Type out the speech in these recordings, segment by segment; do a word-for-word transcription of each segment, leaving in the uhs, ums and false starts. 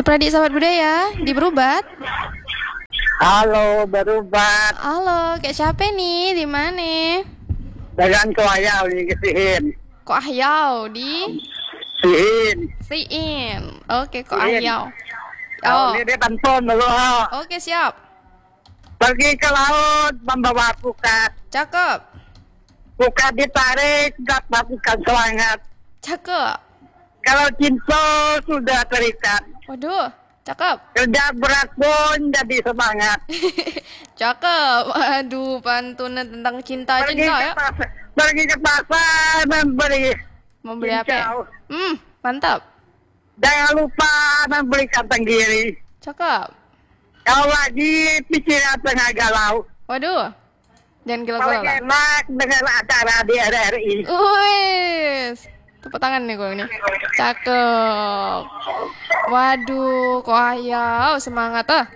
Supradi sahabat budaya di Berubat. Halo, Berubat. Halo, kayak siapa nih? Di mana? Dengan Koayau di Sihin. Kok Ahyau di Sihin. Siin. Oke, kok Siin. Ahyau. Oh, Oh, ini dia bantuan dulu. oh. oke siap. Pergi ke laut membawa pukat. Cakep. Pukat ditarik dapat ikan selangat. Cakep. Kalau cinta sudah terikat. Waduh, cakep. Kerja berat pun jadi semangat. Cakep. Aduh, pantunan tentang cinta Pergi cinta ke ya. pasar, pergi ke pasar membeli. Membeli apa? ya? cincau. Hmm, mantap. Jangan lupa membeli kantong kiri. Cakep. Kalau lagi pikiran tengah galau. Waduh. Jangan Paling gila-gila lah. enak dengan acara di R R I. Wih, tepuk tangan nih gue ini. Cakep. Waduh, kok Ahyau semangat ah.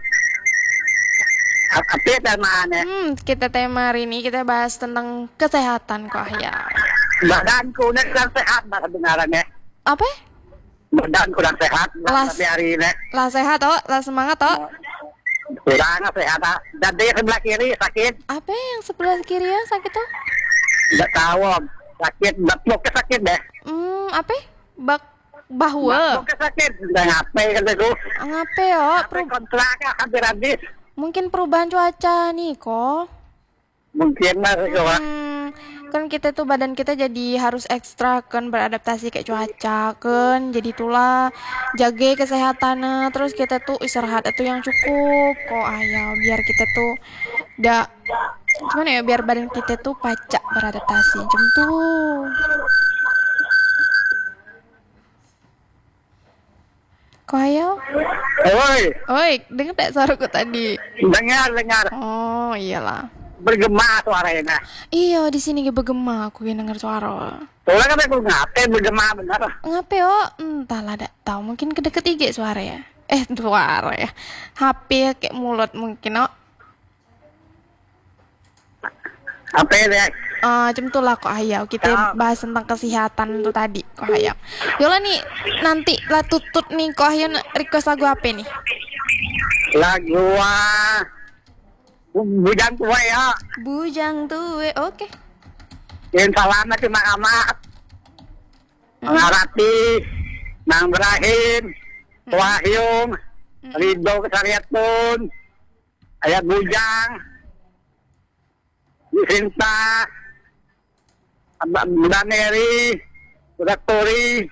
Tapi teman Hmm, kita tema hari ini kita bahas tentang kesehatan kok Ahyau. badanku ini kurang sehat lah kebenarannya. Apa? Badan kurang sehat lah Las- tapi hari ini Lah sehat oh, lah semangat oh. kurang sehat. ah. Dan di sebelah kiri sakit. Apa yang sebelah kiri ya sakit tuh? Nggak tahu sakit. Batuk sakit deh. Hmm, apa? Bak bahwa. Batuk sakit. Udah ngapain kan itu. Ngape yo? Sampai Peru- kontraknya hampir habis. mungkin perubahan cuaca nih kok. Mungkin lah itu. ah. Hmm, kan kita tuh badan kita jadi harus ekstra kan beradaptasi kayak cuaca kan, jadi itulah jaga kesehatan terus kita tuh istirahat itu yang cukup kok Ahyau biar kita tuh gak gimana ya biar badan kita tuh pacak beradaptasi macam tuh kok Ahyau. Oi, Oi, denger gak suaraku tadi? dengar dengar Oh iyalah. bergema suaranya. Iya di sini gue bergema aku yang denger suara. Soalnya kan aku ngapain bergema benar. Ngapain yo? Entahlah, tak tahu. Mungkin kedeket I G suara ya. Eh, suara ya. H P ya, kayak mulut mungkin. Oh, Apa ya? uh, macam itulah kok Ahyau. Kita Ya. bahas tentang kesehatan tuh tadi kok Ahyau. Yolah nih, nanti lah tutut nih kok Ahyau request lagu apa nih? Lagu ah, bujang tua ya. Bujang tuwe. Oke. Yang salamnya cuma amat. Mengarati, Nang Ibrahim, Wahyung, Ridho Kesariatun, Ayat Bujang, Sinta, Mbak Mary, Budak Turi,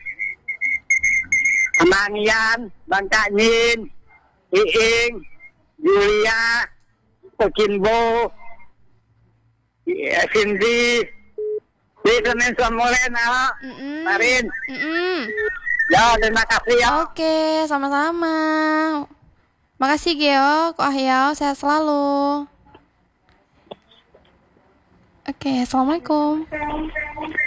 Amangian, Bang Kanyin, Iing, Julia, Kokimbo, Cindy, di Senin Somorena, Mm-mm. Marin. Mm-mm. Ya, terima kasih ya. Oke, sama-sama. Makasih Geo, kok Ahyau sehat selalu. Oke, assalamualaikum.